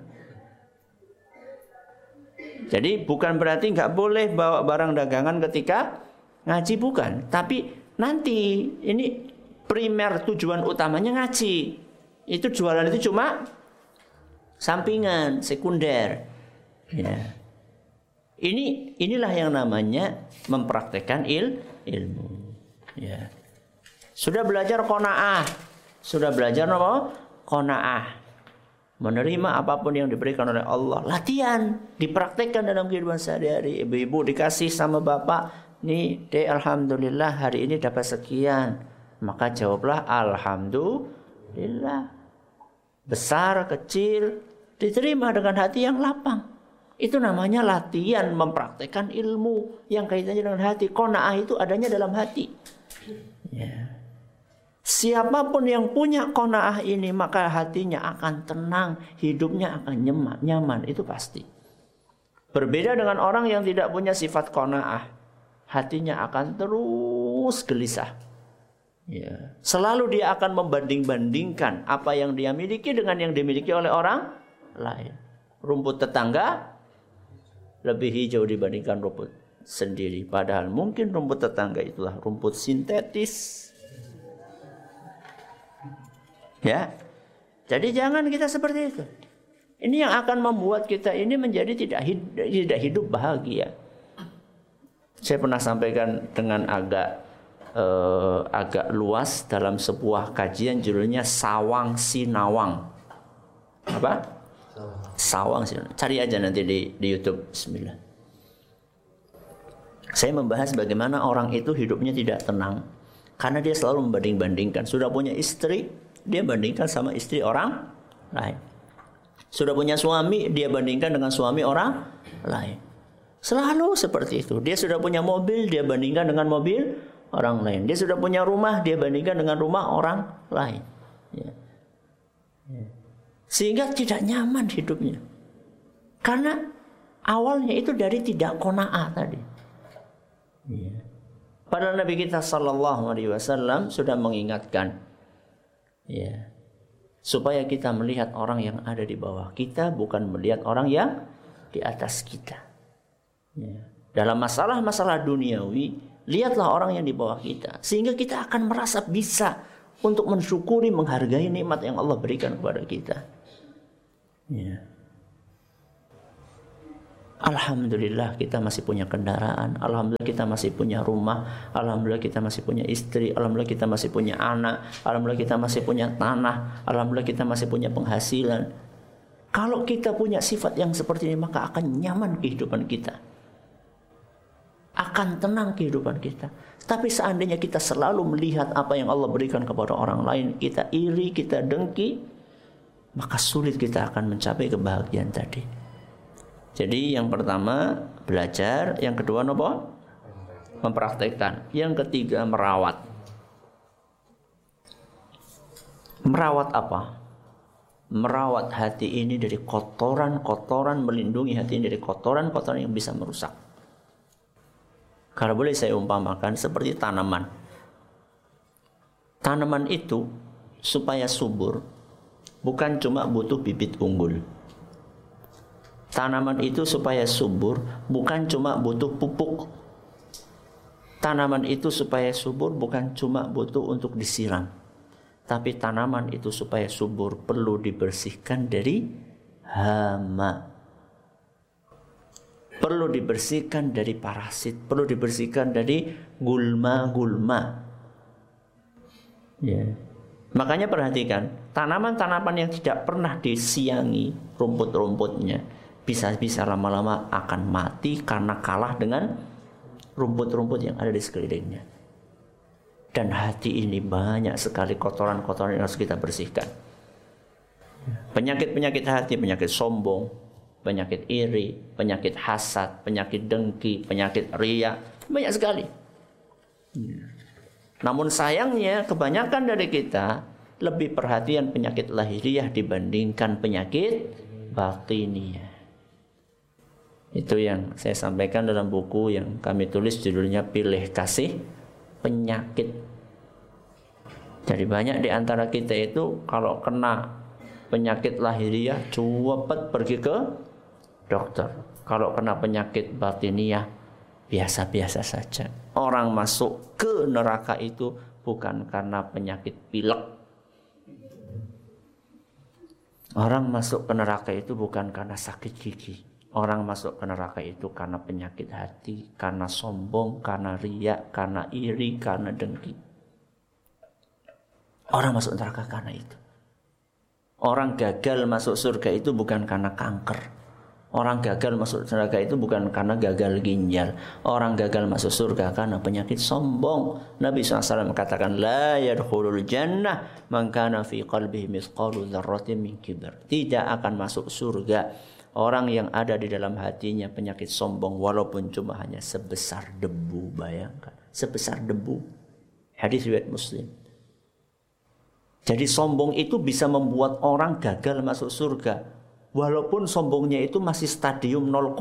[SPEAKER 1] Jadi bukan berarti nggak boleh bawa barang dagangan ketika ngaji, bukan. Tapi nanti ini primer tujuan utamanya ngaji. Itu jualan itu cuma sampingan, sekunder. Ya. Ini inilah yang namanya mempraktekkan il, ilmu. Ya. Sudah belajar qanaah, sudah belajar apa? Qanaah. Menerima apapun yang diberikan oleh Allah. Latihan, dipraktekkan dalam kehidupan sehari-hari. Ibu-ibu dikasih sama bapak, nih, dek, alhamdulillah hari ini dapat sekian. Maka jawablah alhamdulillah. Besar, kecil, diterima dengan hati yang lapang. Itu namanya latihan mempraktekkan ilmu yang kaitannya dengan hati. Qanaah itu adanya dalam hati. Ya. Siapapun yang punya qanaah ini, maka hatinya akan tenang, hidupnya akan nyaman, nyaman, itu pasti. Berbeda dengan orang yang tidak punya sifat qanaah, hatinya akan terus gelisah. Ya. Selalu dia akan membanding-bandingkan apa yang dia miliki dengan yang dimiliki oleh orang lain. Rumput tetangga lebih hijau dibandingkan rumput sendiri. Padahal mungkin rumput tetangga itulah rumput sintetis. Ya, jadi jangan kita seperti itu. Ini yang akan membuat kita ini menjadi tidak hidup, tidak hidup bahagia. Saya pernah sampaikan dengan agak eh, agak luas dalam sebuah kajian judulnya Sawang Sinawang. Apa? Sawang Sinawang. Cari aja nanti di, di YouTube. Bismillah. Saya membahas bagaimana orang itu hidupnya tidak tenang karena dia selalu membanding-bandingkan. Sudah punya istri, dia bandingkan sama istri orang lain. Sudah punya suami, dia bandingkan dengan suami orang lain. Selalu seperti itu. Dia sudah punya mobil, dia bandingkan dengan mobil orang lain. Dia sudah punya rumah, dia bandingkan dengan rumah orang lain. Ya. Ya. Sehingga tidak nyaman hidupnya. Karena awalnya itu dari tidak qanaah tadi. Ya. Padahal Nabi kita sallallahu alaihi wasallam sudah mengingatkan, ya, supaya kita melihat orang yang ada di bawah kita, bukan melihat orang yang di atas kita. Ya. Dalam masalah-masalah duniawi, lihatlah orang yang di bawah kita, sehingga kita akan merasa bisa untuk mensyukuri, menghargai nikmat yang Allah berikan kepada kita. Ya. Alhamdulillah kita masih punya kendaraan, alhamdulillah kita masih punya rumah, alhamdulillah kita masih punya istri, alhamdulillah kita masih punya anak, alhamdulillah kita masih punya tanah, alhamdulillah kita masih punya penghasilan. Kalau kita punya sifat yang seperti ini, maka akan nyaman kehidupan kita, akan tenang kehidupan kita. Tapi seandainya kita selalu melihat apa yang Allah berikan kepada orang lain, kita iri, kita dengki, maka sulit kita akan mencapai kebahagiaan tadi. Jadi yang pertama belajar, yang kedua apa? Mempraktekkan, yang ketiga merawat. Merawat apa? Merawat hati ini dari kotoran-kotoran, melindungi hati ini dari kotoran-kotoran yang bisa merusak. Kalau boleh saya umpamakan seperti tanaman. Tanaman itu supaya subur bukan cuma butuh bibit unggul. Tanaman itu supaya subur bukan cuma butuh pupuk. Tanaman itu supaya subur bukan cuma butuh untuk disiram. Tapi tanaman itu supaya subur perlu dibersihkan dari hama. Perlu dibersihkan dari parasit, perlu dibersihkan dari gulma-gulma. Ya. Makanya perhatikan, tanaman-tanaman yang tidak pernah disiangi rumput-rumputnya bisa-bisa lama-lama akan mati karena kalah dengan rumput-rumput yang ada di sekelilingnya. Dan hati ini banyak sekali kotoran-kotoran yang harus kita bersihkan. Penyakit-penyakit hati, penyakit sombong, penyakit iri, penyakit hasad, penyakit dengki, penyakit riya, banyak sekali. Namun sayangnya kebanyakan dari kita lebih perhatian penyakit lahiriah dibandingkan penyakit batiniah. Itu yang saya sampaikan dalam buku yang kami tulis, judulnya Pilih Kasih Penyakit. Jadi banyak di antara kita itu kalau kena penyakit lahiriah cepat pergi ke dokter. Kalau kena penyakit batiniah biasa-biasa saja. Orang masuk ke neraka itu bukan karena penyakit pilek. Orang masuk ke neraka itu bukan karena sakit gigi. Orang masuk ke neraka itu karena penyakit hati, karena sombong, karena riya, karena iri, karena dengki. Orang masuk neraka karena itu. Orang gagal masuk surga itu bukan karena kanker. Orang gagal masuk neraka itu bukan karena gagal ginjal. Orang gagal masuk surga karena penyakit sombong. Nabi shallallahu alaihi wasallam katakan, La yadkhulul jannah man kana fi qalbihi mithqalu dzarratin min kibr. Tidak akan masuk surga orang yang ada di dalam hatinya penyakit sombong walaupun cuma hanya sebesar debu. Bayangkan, sebesar debu. Hadis riwayat Muslim. Jadi sombong itu bisa membuat orang gagal masuk surga walaupun sombongnya itu masih stadium nol,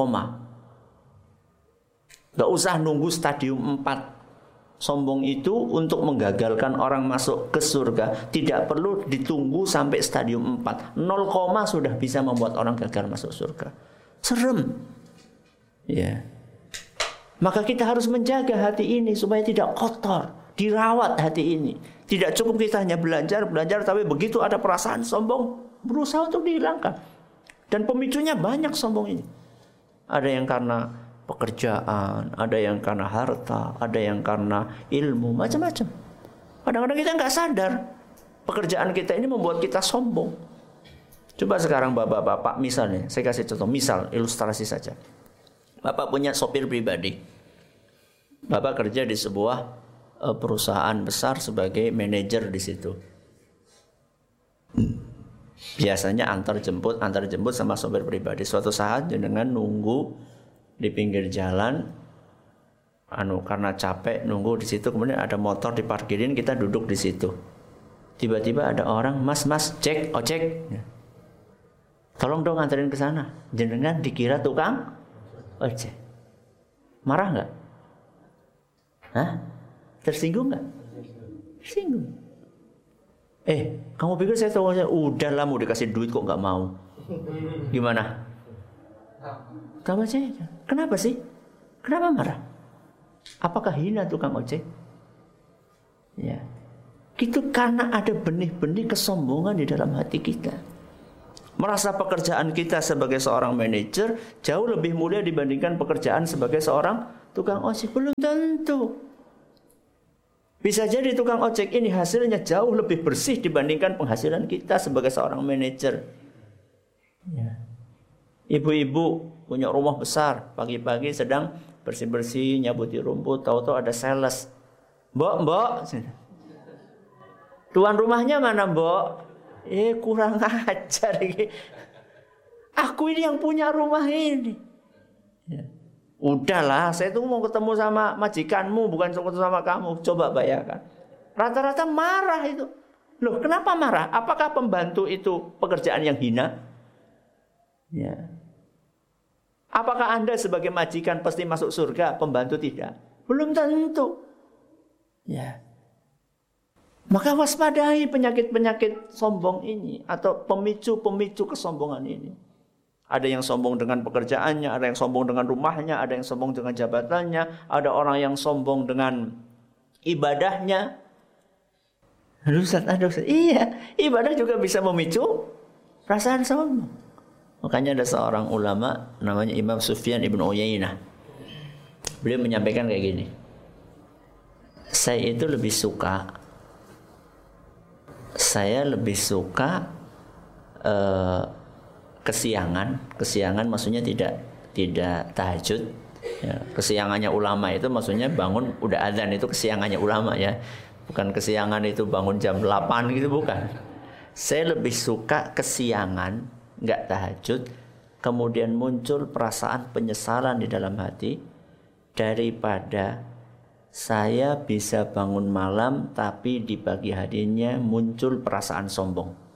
[SPEAKER 1] gak usah nunggu stadium empat. Sombong itu untuk menggagalkan orang masuk ke surga tidak perlu ditunggu sampai stadium empat. nol, sudah bisa membuat orang gagal masuk surga. Serem. Ya. Maka kita harus menjaga hati ini supaya tidak kotor. Dirawat hati ini. Tidak cukup kita hanya belajar, belajar tapi begitu ada perasaan sombong berusaha untuk dihilangkan. Dan pemicunya banyak sombong ini. Ada yang karena pekerjaan, ada yang karena harta, ada yang karena ilmu, macam-macam. Kadang-kadang kita nggak sadar pekerjaan kita ini membuat kita sombong. Coba sekarang bapak-bapak, misalnya, saya kasih contoh, misal ilustrasi saja. Bapak punya sopir pribadi. Bapak kerja di sebuah uh, perusahaan besar sebagai manajer di situ. Biasanya antar jemput, antar jemput sama sopir pribadi. Suatu saat dengan nunggu di pinggir jalan, anu karena capek nunggu di situ, kemudian ada motor diparkirin, kita duduk di situ. Tiba-tiba ada orang, mas mas cek ojek, ya. Tolong dong anterin ke sana. Jenengan dikira tukang ojek. Marah nggak? Hah? Tersinggung nggak? Tersinggung. Eh, kamu pikir saya tahu? Udah lah, mau dikasih duit kok nggak mau? Gimana? Kamu aja. Kenapa sih? Kenapa marah? Apakah hina tukang ojek? Ya. Itu karena ada benih-benih kesombongan di dalam hati kita. Merasa pekerjaan kita sebagai seorang manajer jauh lebih mulia dibandingkan pekerjaan sebagai seorang tukang ojek. Belum tentu. Bisa jadi tukang ojek ini hasilnya jauh lebih bersih dibandingkan penghasilan kita sebagai seorang manajer. Ya. Ibu-ibu punya rumah besar, pagi-pagi sedang bersih-bersih, nyabuti rumput, tahu-tahu ada sales. Mbok, mbok. Tuan rumahnya mana, mbok? Eh, kurang ajar. Aku ini yang punya rumah ini. Ya. Udahlah, saya tuh mau ketemu sama majikanmu, bukan ketemu sama kamu. Coba bayangkan. Rata-rata marah itu. Loh, kenapa marah? Apakah pembantu itu pekerjaan yang hina? Ya. Apakah Anda sebagai majikan pasti masuk surga, pembantu tidak? Belum tentu. Ya. Maka waspadai penyakit-penyakit sombong ini atau pemicu-pemicu kesombongan ini. Ada yang sombong dengan pekerjaannya, ada yang sombong dengan rumahnya, ada yang sombong dengan jabatannya, ada orang yang sombong dengan ibadahnya. Aduh Ustaz, aduh Ustaz. Iya, ibadah juga bisa memicu perasaan sombong. Makanya ada seorang ulama namanya Imam Sufyan ibn Uyainah. Beliau menyampaikan kayak gini. Saya itu lebih suka Saya lebih suka uh, Kesiangan, kesiangan maksudnya tidak tidak tahajud. Ya, kesiangannya ulama itu maksudnya bangun udah adzan, itu kesiangannya ulama ya. Bukan kesiangan itu bangun jam delapan gitu, bukan. Saya lebih suka kesiangan, nggak tahajud, kemudian muncul perasaan penyesalan di dalam hati daripada saya bisa bangun malam tapi di pagi harinya muncul perasaan sombong.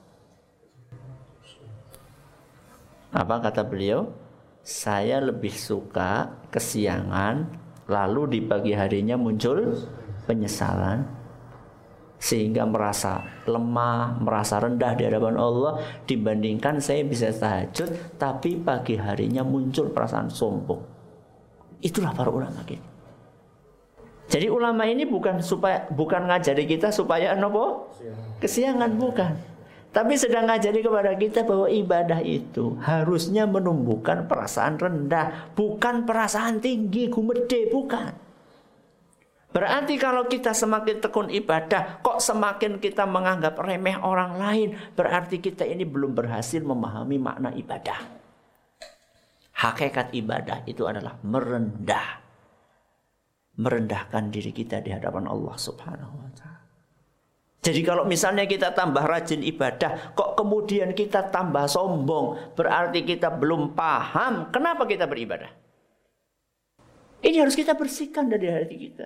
[SPEAKER 1] Apa kata beliau? Saya lebih suka kesiangan lalu di pagi harinya muncul penyesalan sehingga merasa lemah, merasa rendah di hadapan Allah dibandingkan saya bisa tahajud tapi pagi harinya muncul perasaan sombong. Itulah para ulama kita. Jadi ulama ini bukan supaya bukan ngajari kita supaya apa? Kesiangan, bukan. Tapi sedang ngajari kepada kita bahwa ibadah itu harusnya menumbuhkan perasaan rendah, bukan perasaan tinggi, gumede, bukan. Berarti kalau kita semakin tekun ibadah, kok semakin kita menganggap remeh orang lain, berarti kita ini belum berhasil memahami makna ibadah. Hakikat ibadah itu adalah merendah. Merendahkan diri kita di hadapan Allah Subhanahu wa ta'ala. Jadi kalau misalnya kita tambah rajin ibadah, kok kemudian kita tambah sombong, berarti kita belum paham kenapa kita beribadah. Ini harus kita bersihkan dari hati kita.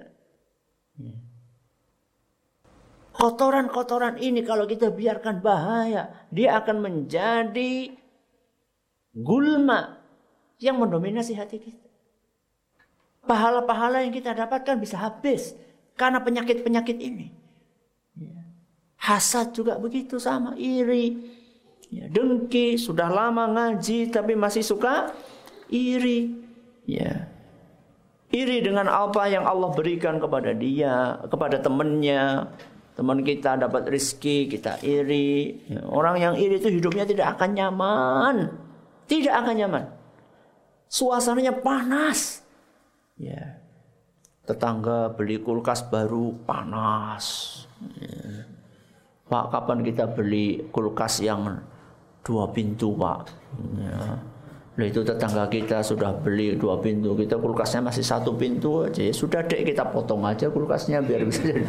[SPEAKER 1] Kotoran-kotoran ini kalau kita biarkan bahaya, dia akan menjadi gulma yang mendominasi hati kita. Pahala-pahala yang kita dapatkan bisa habis karena penyakit-penyakit ini. Hasad juga begitu, sama iri, ya, dengki, sudah lama ngaji tapi masih suka iri, ya, iri dengan apa yang Allah berikan kepada dia, kepada temannya. Teman kita dapat rezeki, kita iri. Ya, orang yang iri itu hidupnya tidak akan nyaman, tidak akan nyaman. Suasananya panas. Ya, tetangga beli kulkas baru, panas. Ya. Pak, kapan kita beli kulkas yang dua pintu, Pak? Ya. Nah, itu tetangga kita sudah beli dua pintu, kita kulkasnya masih satu pintu aja. Ya sudah dek, kita potong aja kulkasnya biar bisa jadi.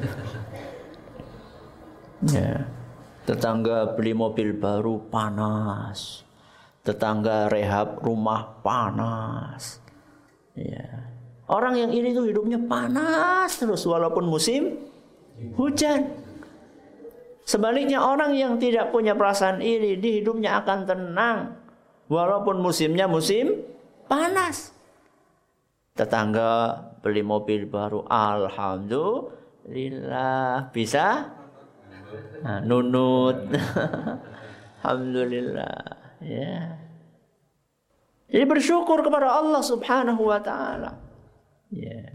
[SPEAKER 1] Ya. Tetangga beli mobil baru, panas. Tetangga rehab rumah, panas. Ya. Orang yang iri itu hidupnya panas terus walaupun musim hujan. Sebaliknya orang yang tidak punya perasaan iri, di hidupnya akan tenang walaupun musimnya musim panas. Tetangga beli mobil baru, alhamdulillah, bisa nah, nunut. Alhamdulillah, ya. Jadi bersyukur kepada Allah Subhanahu wa ta'ala. Ya.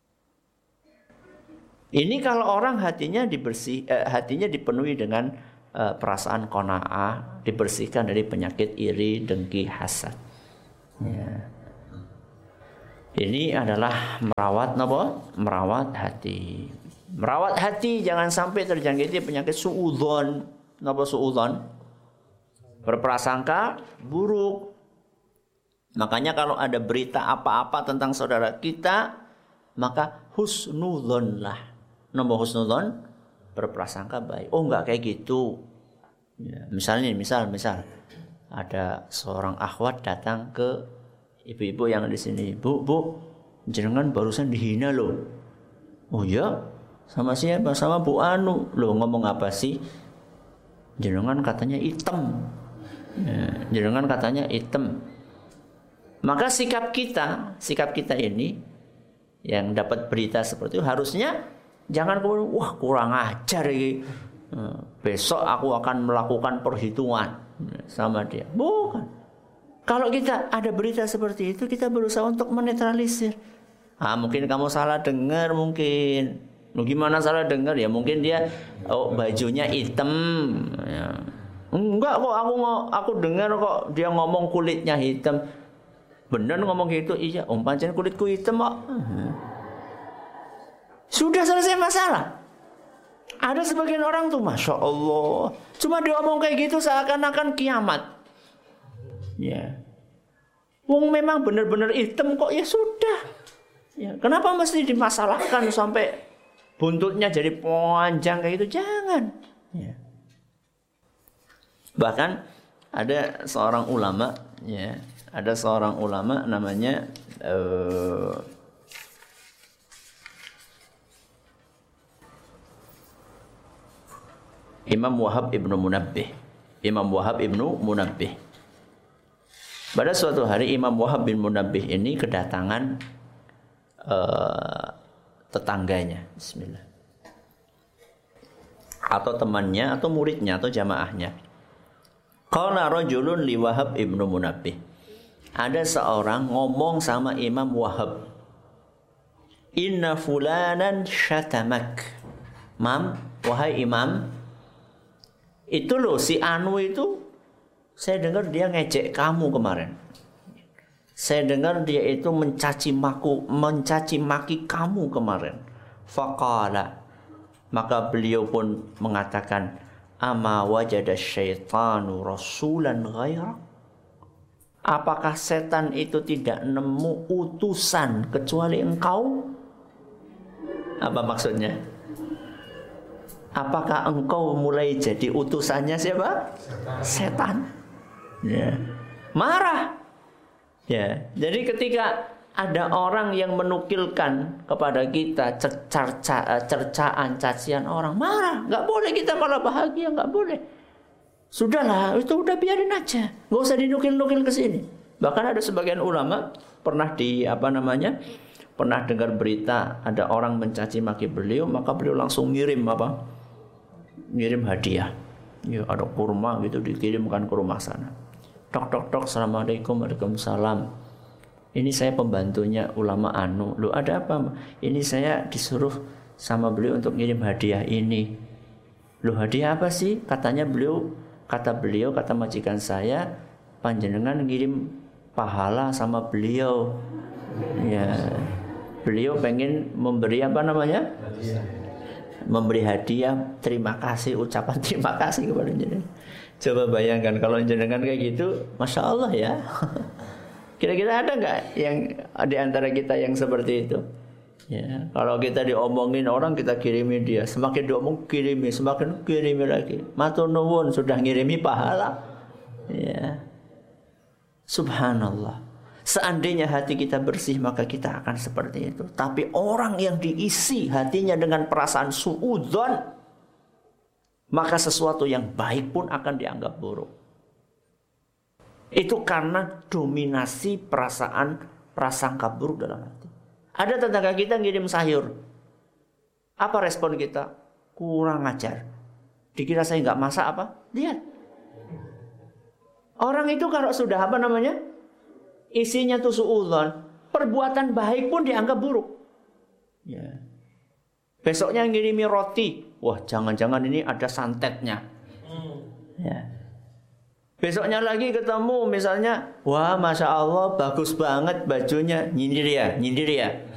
[SPEAKER 1] Ini kalau orang hatinya dibersih, eh, hatinya dipenuhi dengan uh, perasaan qanaah, dibersihkan dari penyakit iri, dengki, hasad. Ya. Ini adalah merawat apa? Merawat hati. Merawat hati jangan sampai terjangkiti penyakit suudzon. Napa suudzon? Berprasangka buruk. Makanya kalau ada berita apa-apa tentang saudara kita, maka husnudzon lah. Napa husnudzon? Berprasangka baik. Oh enggak kayak gitu. Ya, misalnya, misal, misal ada seorang akhwat datang ke ibu-ibu yang di sini. Bu, bu, jenengan barusan dihina loh. Oh ya? Sama siapa? Sama Bu Anu. Loh ngomong apa sih? Jenengan katanya hitam. Ya, jenengan katanya hitam. Maka sikap kita, sikap kita ini yang dapat berita seperti itu harusnya jangan kemudian wah kurang ajar ini. Besok aku akan melakukan perhitungan sama dia. Bukan. Kalau kita ada berita seperti itu, kita berusaha untuk menetralisir. Ah, mungkin kamu salah dengar mungkin. Lu gimana salah dengar ya? Mungkin dia oh bajunya hitam. Ya. Enggak kok aku aku dengar kok dia ngomong kulitnya hitam. Bener ngomong gitu? Iya, om pancen kulitku hitam kok. Sudah selesai masalah. Ada sebagian orang tuh, masya Allah, cuma dia ngomong kayak gitu seakan-akan kiamat. Ya, wong memang benar-benar hitam kok, ya sudah. Ya, kenapa mesti dimasalahkan sampai buntutnya jadi panjang kayak gitu? Jangan. Ya. Bahkan ada seorang ulama, ya, ada seorang ulama namanya uh, Imam Wahab ibnu Munabbih. Imam Wahab ibnu Munabbih. Pada suatu hari Imam Wahab bin Munabbih ini kedatangan uh, tetangganya, bismillah, atau temannya, atau muridnya, atau jamaahnya. Qala rajulun li Wahab ibnu Munabbih. Ada seorang ngomong sama Imam Wahab. Inna fulanan syatamak. Mam, wahai imam, itu loh si Anu itu, saya dengar dia ngejek kamu kemarin. Saya dengar dia itu mencaci maku, mencaci maki kamu kemarin. Faqala, maka beliau pun mengatakan, ama wajada syaitanu rasulan ghairak. Apakah setan itu tidak nemu utusan kecuali engkau? Apa maksudnya? Apakah engkau mulai jadi utusannya siapa? Setan. Setan. Ya. Marah. Ya. Jadi ketika ada orang yang menukilkan kepada kita cerca, cercaan, cacian orang, marah. Nggak boleh kita malah bahagia, nggak boleh. Sudahlah, itu udah biarin aja, nggak usah dinukil-nukil ke sini. Bahkan ada sebagian ulama pernah di apa namanya, pernah dengar berita ada orang mencaci maki beliau, maka beliau langsung ngirim apa? Ngirim hadiah. Ya, ada kurma gitu dikirimkan ke rumah sana. Tok tok tok, assalamualaikum, waalaikumsalam. Ini saya pembantunya ulama Anu. Lu ada apa? Ini saya disuruh sama beliau untuk ngirim hadiah ini. Lu hadiah apa sih? Katanya beliau Kata beliau, kata majikan saya, panjenengan ngirim pahala sama beliau. Ya, beliau pengen memberi apa namanya? Hadiah. Memberi hadiah, terima kasih, ucapan terima kasih kepada jenengan. Coba bayangkan kalau jenengan kayak gitu, masya Allah ya. Kira-kira ada nggak yang di antara kita yang seperti itu? Ya, kalau kita diomongin orang kita kirimi dia, semakin diomong kirimi, semakin kirimi lagi. Matur nuwun sudah ngirimi pahala. Ya. Subhanallah. Seandainya hati kita bersih maka kita akan seperti itu. Tapi orang yang diisi hatinya dengan perasaan suudzon, maka sesuatu yang baik pun akan dianggap buruk. Itu karena dominasi perasaan prasangka buruk dalam hati. Ada tetangga kita ngirim sayur. Apa respon kita? Kurang ajar. Dikira saya nggak masak apa? Lihat. Orang itu kalau sudah apa namanya? Isinya tuh suudzon, perbuatan baik pun dianggap buruk. Ya. Besoknya ngirimi roti. Wah, jangan-jangan ini ada santetnya. Ya. Besoknya lagi ketemu misalnya, wah masya Allah bagus banget bajunya, nyindir ya, nyindir ya.